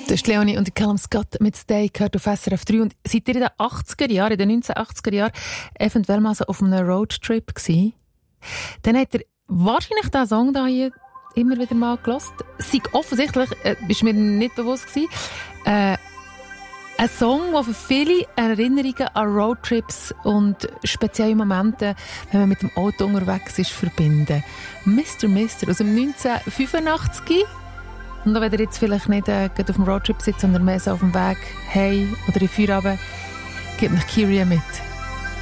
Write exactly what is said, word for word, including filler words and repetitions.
Das ist Leonie und Callum Scott mit «Stay» gehört auf S R F drei. Und seid ihr in den achtziger Jahren, in den neunzehnhundertachtziger Jahren, eventuell mal so auf einem Roadtrip gewesen? Dann hat er wahrscheinlich diesen Song da hier immer wieder mal gehört. Sei offensichtlich, äh, ist mir nicht bewusst gewesen, äh, ein Song, der für viele Erinnerungen an Roadtrips und spezielle Momente, wenn man mit dem Auto unterwegs ist, verbinden. «Mister Mister» aus dem neunzehnhundertfünfundachtzig. Und auch wenn ihr jetzt vielleicht nicht äh, auf dem Roadtrip sitzt, sondern mehr so auf dem Weg hey oder in Feierabend, gebt mich Kyria mit.